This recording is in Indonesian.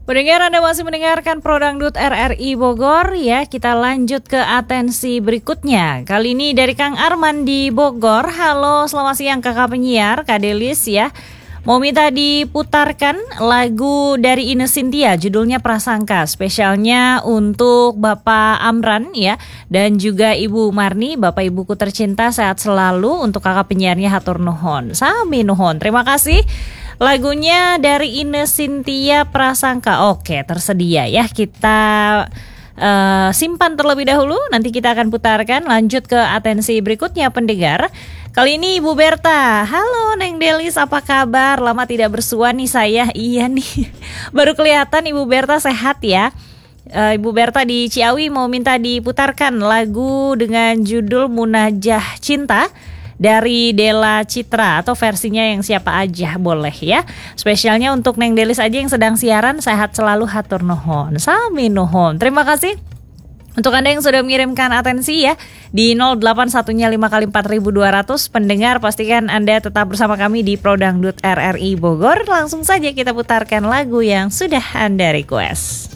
Pendengar, Anda masih mendengarkan Prodangdut RRI Bogor ya. Kita lanjut ke atensi berikutnya. Kali ini dari Kang Arman di Bogor. Halo, selamat siang kakak penyiar, Kak Delis ya. Mau minta diputarkan lagu dari Ine Cynthia, judulnya Prasangka. Spesialnya untuk Bapak Amran ya, dan juga Ibu Marni, Bapak Ibuku tercinta, sehat selalu. Untuk kakak penyiarnya hatur nuhun. Sami nuhun, terima kasih. Lagunya dari Ine Cynthia, Prasangka. Oke, tersedia ya. Kita simpan terlebih dahulu. Nanti kita akan putarkan. Lanjut ke atensi berikutnya pendengar. Kali ini Ibu Berta. Halo Neng Delis, apa kabar? Lama tidak bersua nih saya. Iya nih, baru kelihatan Ibu Berta sehat ya. Ibu Berta di Ciawi mau minta diputarkan lagu dengan judul Munajah Cinta dari Della Citra, atau versinya yang siapa aja boleh ya. Spesialnya untuk Neng Delis aja yang sedang siaran, sehat selalu hatur nuhun. Sami nuhun. Terima kasih untuk Anda yang sudah mengirimkan atensi ya di 081-nya 5 kali 4200. Pendengar, pastikan Anda tetap bersama kami di Prodangdut RRI Bogor. Langsung saja kita putarkan lagu yang sudah Anda request.